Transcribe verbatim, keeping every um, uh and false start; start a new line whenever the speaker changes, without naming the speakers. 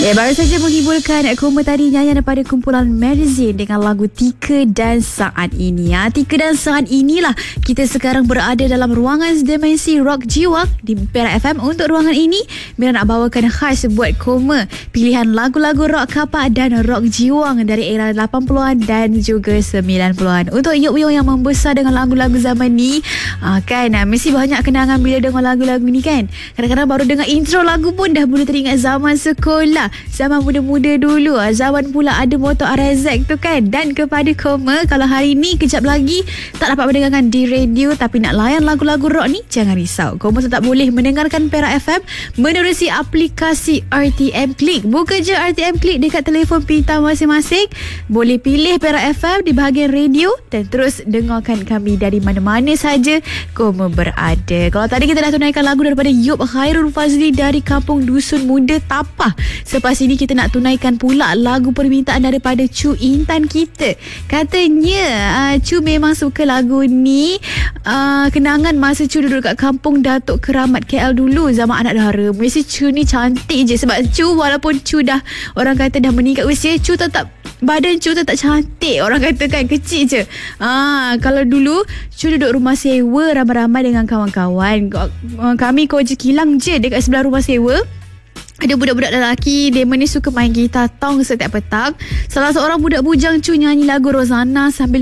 Ya, baru saja menghiburkan Koma tadi nyanyian daripada kumpulan Merzin dengan lagu Tika dan Saat Ini. Ya, Tika dan Saat Inilah kita sekarang berada dalam ruangan Dimensi Rock Jiwang di Perak F M. Untuk ruangan ini, Mira nak bawakan khas buat Koma pilihan lagu-lagu rock kapak dan rock jiwang dari era lapan puluhan dan juga sembilan puluhan. Untuk yuk-yuk yang membesar dengan lagu-lagu zaman ni, ah, kan, ah, mesti banyak kenangan bila dengar lagu-lagu ni kan. Kadang-kadang baru dengar intro lagu pun dah boleh teringat zaman sekolah, zaman muda-muda dulu, zaman pula ada motor R Z tu kan. Dan kepada Koma, kalau hari ni kejap lagi tak dapat mendengarkan di radio tapi nak layan lagu-lagu rock ni, jangan risau. Koma tetap boleh mendengarkan Perak F M menerusi aplikasi R T M Click. Buka je R T M Click dekat telefon pintar masing-masing. Boleh pilih Perak F M di bahagian radio dan terus dengarkan kami dari mana-mana saja Koma berada. Kalau tadi kita dah tunaikan lagu daripada Yop Khairul Fazli dari Kampung Dusun Muda Tapah. Lepas ini kita nak tunaikan pula lagu permintaan daripada Cu Intan kita. Katanya uh, Cu memang suka lagu ni. uh, Kenangan masa Cu duduk kat kampung Datuk Keramat K L dulu, zaman anak dara. Mesti Cu ni cantik je. Sebab Cu walaupun Cu dah, orang kata dah meningkat usia, Cu tetap, badan Cu tetap cantik. Orang kata kan, kecil je. Ah, Kalau dulu Cu duduk rumah sewa ramai-ramai dengan kawan-kawan. Kami koja kilang je dekat sebelah rumah sewa. Ada budak-budak lelaki, dia ni suka main gitar tong setiap petang. Salah seorang budak bujang Cu nyanyi lagu Rosanna sambil